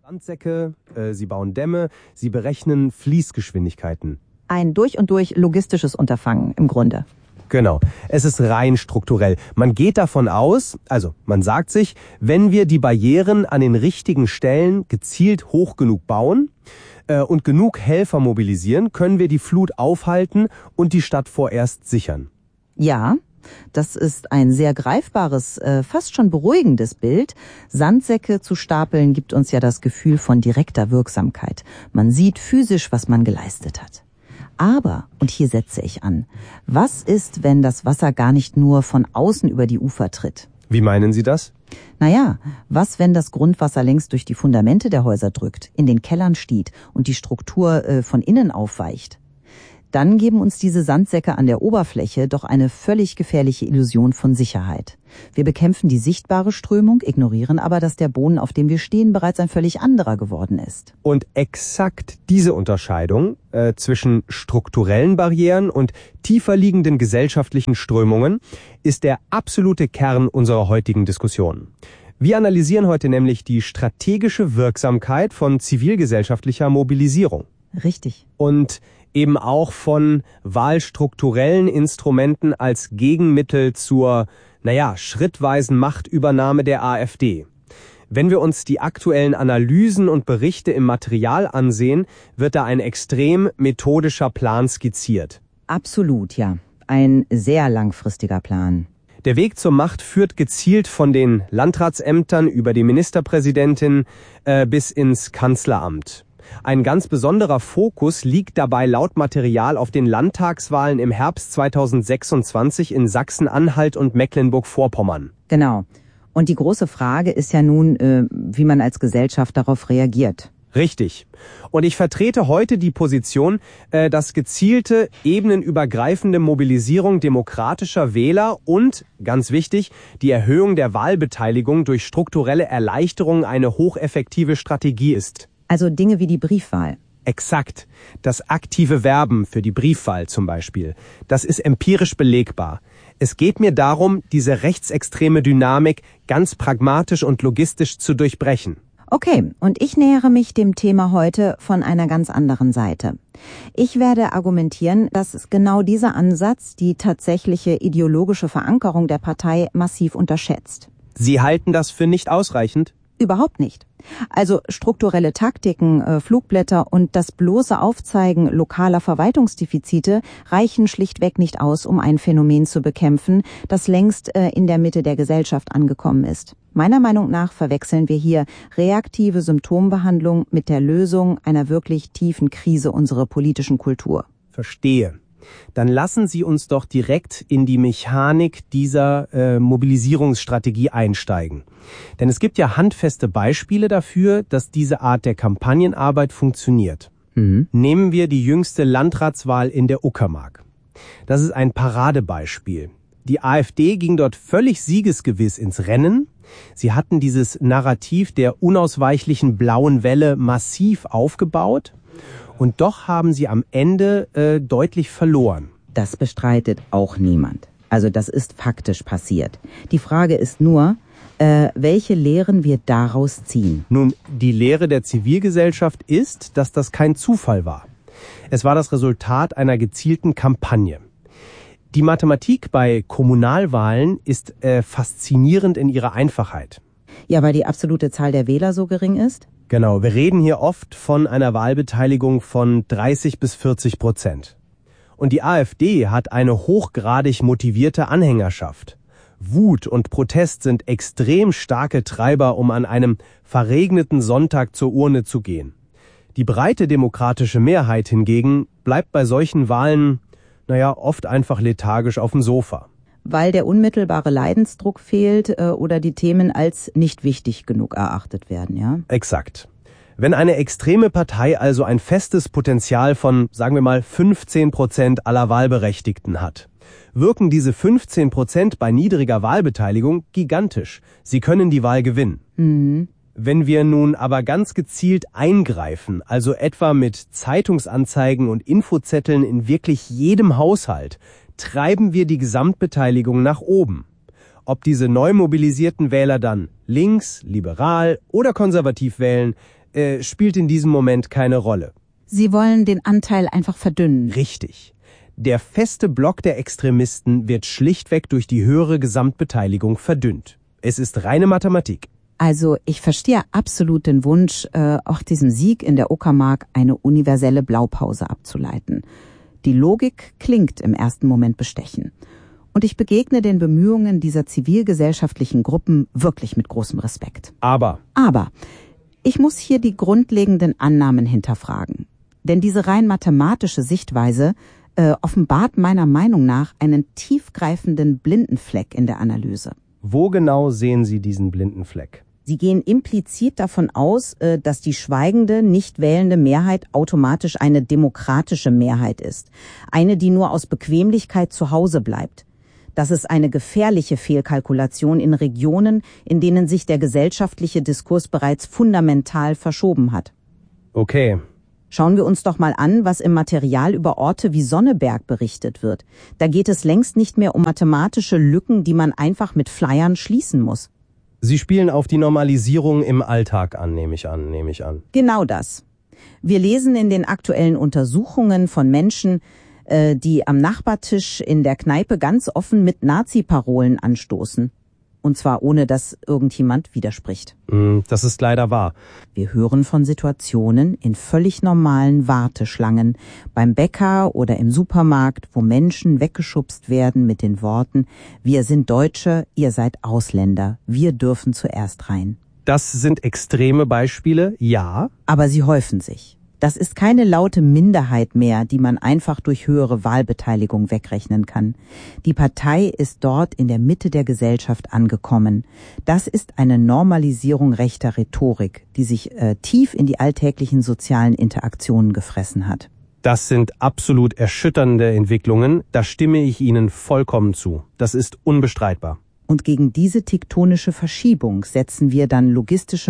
Sandsäcke, sie bauen Dämme, sie berechnen Fließgeschwindigkeiten. Ein durch und durch logistisches Unterfangen im Grunde. Genau, es ist rein strukturell. Man geht davon aus, also man sagt sich, wenn wir die Barrieren an den richtigen Stellen gezielt hoch genug bauen und genug Helfer mobilisieren, können wir die Flut aufhalten und die Stadt vorerst sichern. Ja, das ist ein sehr greifbares, fast schon beruhigendes Bild. Sandsäcke zu stapeln gibt uns ja das Gefühl von direkter Wirksamkeit. Man sieht physisch, was man geleistet hat. Aber, und hier setze ich an, was ist, wenn das Wasser gar nicht nur von außen über die Ufer tritt? Wie meinen Sie das? Naja, was, wenn das Grundwasser längst durch die Fundamente der Häuser drückt, in den Kellern steht und die Struktur von innen aufweicht? Dann geben uns diese Sandsäcke an der Oberfläche doch eine völlig gefährliche Illusion von Sicherheit. Wir bekämpfen die sichtbare Strömung, ignorieren aber, dass der Boden, auf dem wir stehen, bereits ein völlig anderer geworden ist. Und exakt diese Unterscheidung zwischen strukturellen Barrieren und tiefer liegenden gesellschaftlichen Strömungen ist der absolute Kern unserer heutigen Diskussion. Wir analysieren heute nämlich die strategische Wirksamkeit von zivilgesellschaftlicher Mobilisierung. Richtig. Und eben auch von wahlstrukturellen Instrumenten als Gegenmittel zur, schrittweisen Machtübernahme der AfD. Wenn wir uns die aktuellen Analysen und Berichte im Material ansehen, wird da ein extrem methodischer Plan skizziert. Absolut, ja. Ein sehr langfristiger Plan. Der Weg zur Macht führt gezielt von den Landratsämtern über die Ministerpräsidentin bis ins Kanzleramt. Ein ganz besonderer Fokus liegt dabei laut Material auf den Landtagswahlen im Herbst 2026 in Sachsen-Anhalt und Mecklenburg-Vorpommern. Genau. Und die große Frage ist ja nun, wie man als Gesellschaft darauf reagiert. Richtig. Und ich vertrete heute die Position, dass gezielte, ebenenübergreifende Mobilisierung demokratischer Wähler und, ganz wichtig, die Erhöhung der Wahlbeteiligung durch strukturelle Erleichterung eine hocheffektive Strategie ist. Also Dinge wie die Briefwahl. Exakt. Das aktive Werben für die Briefwahl zum Beispiel. Das ist empirisch belegbar. Es geht mir darum, diese rechtsextreme Dynamik ganz pragmatisch und logistisch zu durchbrechen. Okay, und ich nähere mich dem Thema heute von einer ganz anderen Seite. Ich werde argumentieren, dass genau dieser Ansatz die tatsächliche ideologische Verankerung der Partei massiv unterschätzt. Sie halten das für nicht ausreichend? Überhaupt nicht. Also strukturelle Taktiken, Flugblätter und das bloße Aufzeigen lokaler Verwaltungsdefizite reichen schlichtweg nicht aus, um ein Phänomen zu bekämpfen, das längst in der Mitte der Gesellschaft angekommen ist. Meiner Meinung nach verwechseln wir hier reaktive Symptombehandlung mit der Lösung einer wirklich tiefen Krise unserer politischen Kultur. Verstehe. Dann lassen Sie uns doch direkt in die Mechanik dieser Mobilisierungsstrategie einsteigen. Denn es gibt ja handfeste Beispiele dafür, dass diese Art der Kampagnenarbeit funktioniert. Nehmen wir die jüngste Landratswahl in der Uckermark. Das ist ein Paradebeispiel. Die AfD ging dort völlig siegesgewiss ins Rennen. Sie hatten dieses Narrativ der unausweichlichen blauen Welle massiv aufgebaut. Und doch haben sie am Ende deutlich verloren. Das bestreitet auch niemand. Also das ist faktisch passiert. Die Frage ist nur, welche Lehren wir daraus ziehen. Nun, die Lehre der Zivilgesellschaft ist, dass das kein Zufall war. Es war das Resultat einer gezielten Kampagne. Die Mathematik bei Kommunalwahlen ist faszinierend in ihrer Einfachheit. Ja, weil die absolute Zahl der Wähler so gering ist? Genau, wir reden hier oft von einer Wahlbeteiligung von 30-40%. Und die AfD hat eine hochgradig motivierte Anhängerschaft. Wut und Protest sind extrem starke Treiber, um an einem verregneten Sonntag zur Urne zu gehen. Die breite demokratische Mehrheit hingegen bleibt bei solchen Wahlen, oft einfach lethargisch auf dem Sofa. Weil der unmittelbare Leidensdruck fehlt oder die Themen als nicht wichtig genug erachtet werden, ja? Exakt. Wenn eine extreme Partei also ein festes Potenzial von, sagen wir mal, 15% aller Wahlberechtigten hat, wirken diese 15% bei niedriger Wahlbeteiligung gigantisch. Sie können die Wahl gewinnen. Wenn wir nun aber ganz gezielt eingreifen, also etwa mit Zeitungsanzeigen und Infozetteln in wirklich jedem Haushalt, treiben wir die Gesamtbeteiligung nach oben. Ob diese neu mobilisierten Wähler dann links, liberal oder konservativ wählen, spielt in diesem Moment keine Rolle. Sie wollen den Anteil einfach verdünnen. Richtig. Der feste Block der Extremisten wird schlichtweg durch die höhere Gesamtbeteiligung verdünnt. Es ist reine Mathematik. Also ich verstehe absolut den Wunsch, auch diesem Sieg in der Uckermark eine universelle Blaupause abzuleiten. Die Logik klingt im ersten Moment bestechend. Und ich begegne den Bemühungen dieser zivilgesellschaftlichen Gruppen wirklich mit großem Respekt. Aber ich muss hier die grundlegenden Annahmen hinterfragen. Denn diese rein mathematische Sichtweise offenbart meiner Meinung nach einen tiefgreifenden Blindenfleck in der Analyse. wo genau sehen Sie diesen blinden Fleck? Sie gehen implizit davon aus, dass die schweigende, nicht wählende Mehrheit automatisch eine demokratische Mehrheit ist. Eine, die nur aus Bequemlichkeit zu Hause bleibt. Das ist eine gefährliche Fehlkalkulation in Regionen, in denen sich der gesellschaftliche Diskurs bereits fundamental verschoben hat. Okay. Schauen wir uns doch mal an, was im Material über Orte wie Sonneberg berichtet wird. Da geht es längst nicht mehr um mathematische Lücken, die man einfach mit Flyern schließen muss. Sie spielen auf die Normalisierung im Alltag an, nehme ich an. Genau das. Wir lesen in den aktuellen Untersuchungen von Menschen, die am Nachbartisch in der Kneipe ganz offen mit Nazi-Parolen anstoßen. Und zwar ohne, dass irgendjemand widerspricht. Das ist leider wahr. Wir hören von Situationen in völlig normalen Warteschlangen, beim Bäcker oder im Supermarkt, wo Menschen weggeschubst werden mit den Worten: Wir sind Deutsche, ihr seid Ausländer, wir dürfen zuerst rein. Das sind extreme Beispiele, ja. Aber sie häufen sich. Das ist keine laute Minderheit mehr, die man einfach durch höhere Wahlbeteiligung wegrechnen kann. Die Partei ist dort in der Mitte der Gesellschaft angekommen. Das ist eine Normalisierung rechter Rhetorik, die sich tief in die alltäglichen sozialen Interaktionen gefressen hat. Das sind absolut erschütternde Entwicklungen, da stimme ich Ihnen vollkommen zu. Das ist unbestreitbar. Und gegen diese tektonische Verschiebung setzen wir dann logistische